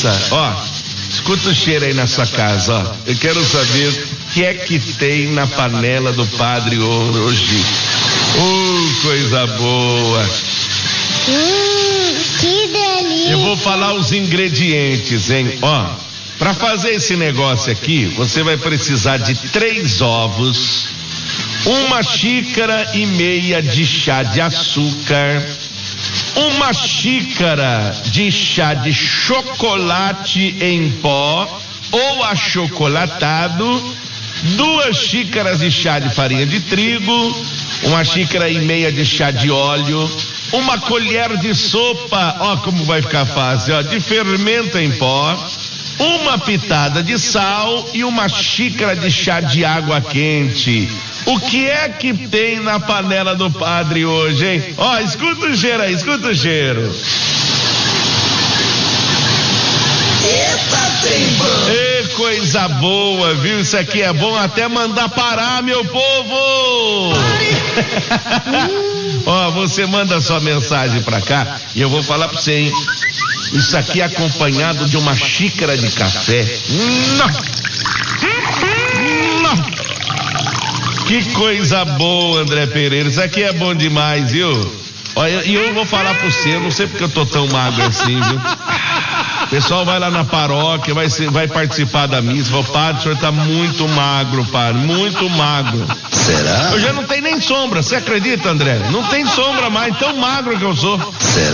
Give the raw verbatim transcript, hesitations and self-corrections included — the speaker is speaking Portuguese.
Nossa, ó, escuta o cheiro aí na sua casa, ó. Eu quero saber o que é que tem na panela do padre hoje. Uh, coisa boa. Hum, que delícia. Eu vou falar os ingredientes, hein? Ó, para fazer esse negócio aqui, você vai precisar de três ovos, uma xícara e meia de chá de açúcar, uma xícara de chá de chocolate em pó ou achocolatado, duas xícaras de chá de farinha de trigo, uma xícara e meia de chá de óleo, uma colher de sopa, ó como vai ficar fácil, ó, de fermento em pó, uma pitada de sal e uma xícara de chá de água quente. O que é que tem na panela do padre hoje, hein? Ó, escuta o cheiro aí, escuta o cheiro. Eita, tem bom. Ê, coisa boa, viu? Isso aqui é bom até mandar parar, meu povo! Ó, você manda sua mensagem pra cá e eu vou falar pra você, hein? Isso aqui é acompanhado de uma xícara de café. Não. Não. Que coisa boa, André Pereira. Isso aqui é bom demais, viu? Olha, e eu vou falar pra você, eu não sei porque eu tô tão magro assim, viu? O pessoal vai lá na paróquia, vai, ser, vai participar da missa, fala, padre, o senhor tá muito magro, padre, muito magro. Será? Eu já não tenho nem sombra, você acredita, André? Não tem sombra mais, tão magro que eu sou. Será?